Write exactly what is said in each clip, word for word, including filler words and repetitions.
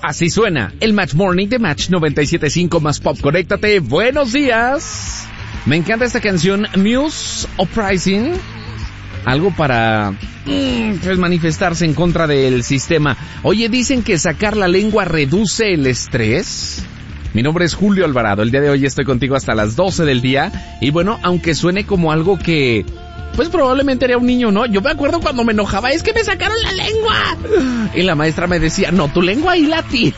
Así suena el Match Morning de Match noventa y siete punto cinco más Pop. Conéctate, buenos días. Me encanta esta canción, Muse Uprising. Algo para mmm, pues manifestarse en contra del sistema. Oye, dicen que sacar la lengua reduce el estrés. Mi nombre es Julio Alvarado. El día de hoy estoy contigo hasta las doce del día. Y bueno, aunque suene como algo que pues probablemente era un niño, ¿no? Yo me acuerdo cuando me enojaba, es que me sacaron la lengua. Y la maestra me decía, no, tu lengua ahí la tiene.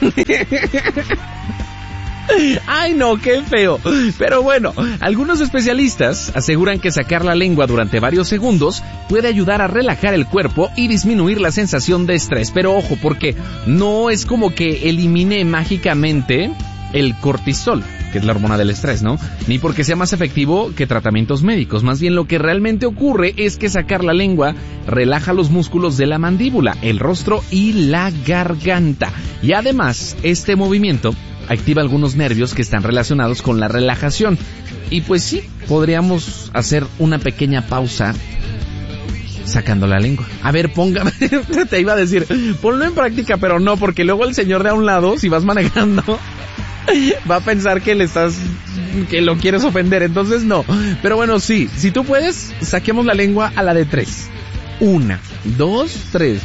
Ay, no, qué feo. Pero bueno, algunos especialistas aseguran que sacar la lengua durante varios segundos puede ayudar a relajar el cuerpo y disminuir la sensación de estrés. Pero ojo, porque no es como que elimine mágicamente el cortisol, que es la hormona del estrés, ¿no? Ni porque sea más efectivo que tratamientos médicos. Más bien lo que realmente ocurre es que sacar la lengua relaja los músculos de la mandíbula, el rostro y la garganta. Y además, este movimiento activa algunos nervios que están relacionados con la relajación. Y pues sí, podríamos hacer una pequeña pausa sacando la lengua. A ver, póngame, te iba a decir, ponlo en práctica, pero no, porque luego el señor de a un lado, si vas manejando, va a pensar que le estás, que lo quieres ofender, entonces no. Pero bueno, sí, si tú puedes, saquemos la lengua a la de tres. Una, dos, tres.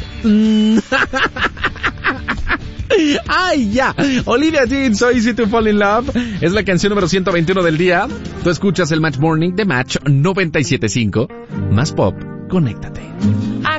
¡Ay, ya! Olivia Dean, So Easy to Fall in Love. Es la canción número ciento veintiuno del día. Tú escuchas el Match Morning de Match noventa y siete punto cinco. Más Pop, conéctate. I